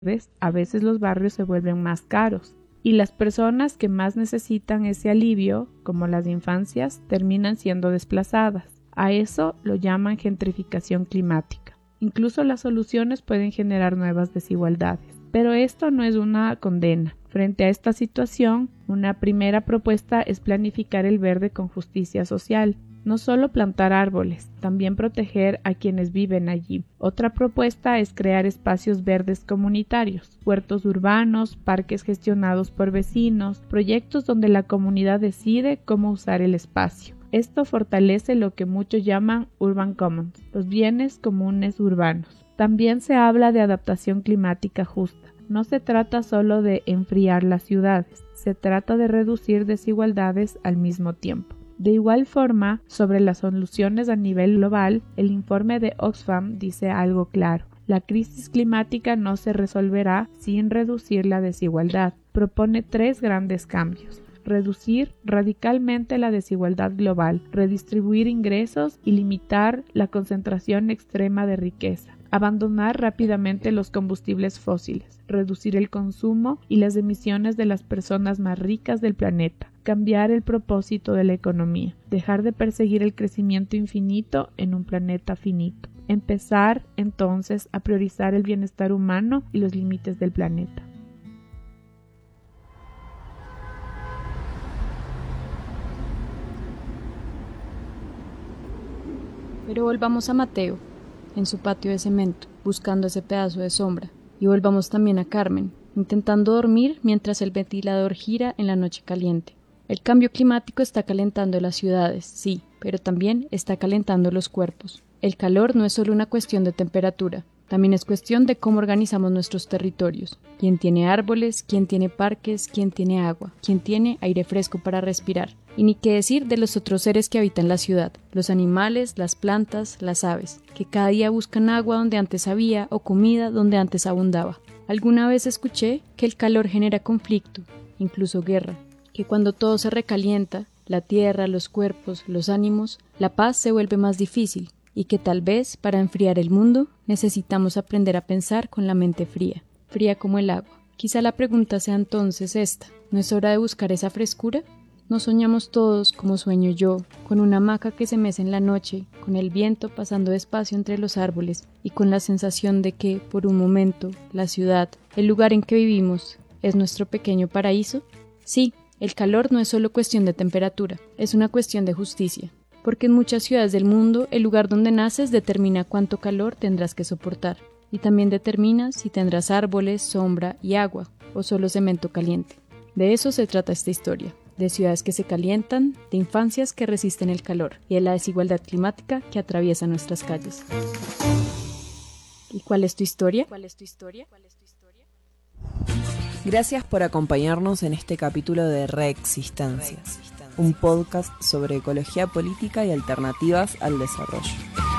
a veces los barrios se vuelven más caros y las personas que más necesitan ese alivio, como las infancias, terminan siendo desplazadas. A eso lo llaman gentrificación climática. Incluso las soluciones pueden generar nuevas desigualdades. Pero esto no es una condena. Frente a esta situación, una primera propuesta es planificar el verde con justicia social. No solo plantar árboles, también proteger a quienes viven allí. Otra propuesta es crear espacios verdes comunitarios, huertos urbanos, parques gestionados por vecinos, proyectos donde la comunidad decide cómo usar el espacio. Esto fortalece lo que muchos llaman urban commons, los bienes comunes urbanos. También se habla de adaptación climática justa. No se trata solo de enfriar las ciudades, se trata de reducir desigualdades al mismo tiempo. De igual forma, sobre las soluciones a nivel global, el informe de Oxfam dice algo claro. La crisis climática no se resolverá sin reducir la desigualdad. Propone 3 grandes cambios. Reducir radicalmente la desigualdad global, redistribuir ingresos y limitar la concentración extrema de riqueza. Abandonar rápidamente los combustibles fósiles, reducir el consumo y las emisiones de las personas más ricas del planeta, cambiar el propósito de la economía, dejar de perseguir el crecimiento infinito en un planeta finito, empezar entonces a priorizar el bienestar humano y los límites del planeta. Pero volvamos a Mateo, en su patio de cemento, buscando ese pedazo de sombra. Y volvamos también a Carmen, intentando dormir mientras el ventilador gira en la noche caliente. El cambio climático está calentando las ciudades, sí, pero también está calentando los cuerpos. El calor no es solo una cuestión de temperatura, también es cuestión de cómo organizamos nuestros territorios. ¿Quién tiene árboles? ¿Quién tiene parques? ¿Quién tiene agua? ¿Quién tiene aire fresco para respirar? Y ni qué decir de los otros seres que habitan la ciudad, los animales, las plantas, las aves, que cada día buscan agua donde antes había o comida donde antes abundaba. Alguna vez escuché que el calor genera conflicto, incluso guerra, que cuando todo se recalienta, la tierra, los cuerpos, los ánimos, la paz se vuelve más difícil, y que tal vez para enfriar el mundo necesitamos aprender a pensar con la mente fría, fría como el agua. Quizá la pregunta sea entonces esta, ¿no es hora de buscar esa frescura? ¿No soñamos todos, como sueño yo, con una hamaca que se mece en la noche, con el viento pasando despacio entre los árboles y con la sensación de que, por un momento, la ciudad, el lugar en que vivimos, es nuestro pequeño paraíso? Sí, el calor no es solo cuestión de temperatura, es una cuestión de justicia, porque en muchas ciudades del mundo el lugar donde naces determina cuánto calor tendrás que soportar, y también determina si tendrás árboles, sombra y agua, o solo cemento caliente. De eso se trata esta historia. De ciudades que se calientan, de infancias que resisten el calor y de la desigualdad climática que atraviesa nuestras calles. ¿Y cuál es tu historia? Gracias por acompañarnos en este capítulo de Reexistencias, un podcast sobre ecología política y alternativas al desarrollo.